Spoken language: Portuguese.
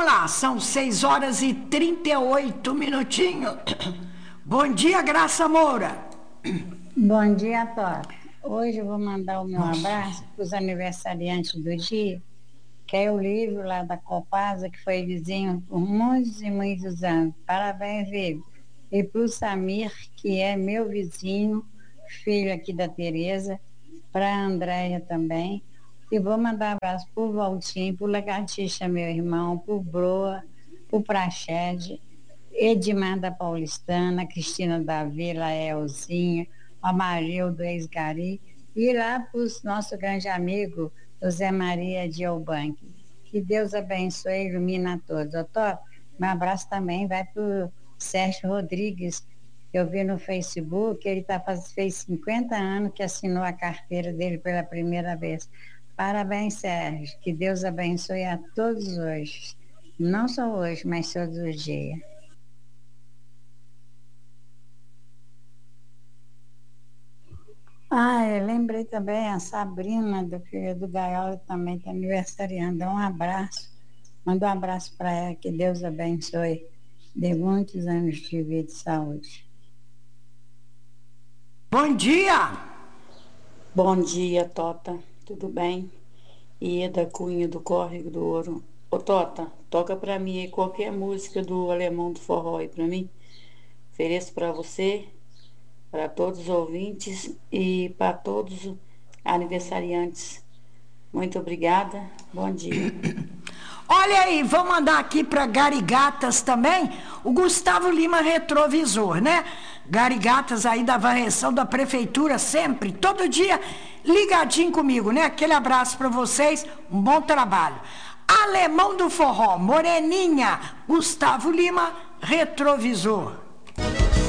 vamos lá, são 6h38. Bom dia, Graça Moura. Bom dia, Tota. Hoje eu vou mandar o meu abraço para os aniversariantes do dia, que é o Livro lá da Copasa, que foi vizinho por muitos e muitos anos. Parabéns, Vivo. E para o Samir, que é meu vizinho, filho aqui da Tereza, para a Andréia também. E vou mandar um abraço para o Valtinho, para o Lagartixa, meu irmão, para o Broa, para o Prachede, Edmar da Paulistana, Cristina da Vila, Elzinha, a Maria do Ex-Gari, e lá para o nosso grande amigo, José Maria de Eubank. Que Deus abençoe e ilumina a todos. Doutor, um abraço também vai para o Sérgio Rodrigues. Eu vi no Facebook, ele fez 50 anos que assinou a carteira dele pela primeira vez. Parabéns, Sérgio. Que Deus abençoe a todos hoje. Não só hoje, mas todos os dias. Eu lembrei também a Sabrina, do filho do Gaiola, também está aniversariando. Um abraço. Manda um abraço para ela, que Deus abençoe. Dê muitos anos de vida e saúde. Bom dia! Bom dia, Tota. Tudo bem? Ieda Cunha do Córrego do Ouro. Ô, Tota, toca pra mim aí qualquer música do Alemão do Forró aí pra mim. Ofereço pra você, para todos os ouvintes e para todos os aniversariantes. Muito obrigada. Bom dia. Olha aí, vou mandar aqui para Garigatas também o Gustavo Lima Retrovisor, né? Garigatas aí da varreção da prefeitura sempre, todo dia ligadinho comigo, né? Aquele abraço para vocês, um bom trabalho. Alemão do Forró, Moreninha, Gustavo Lima Retrovisor.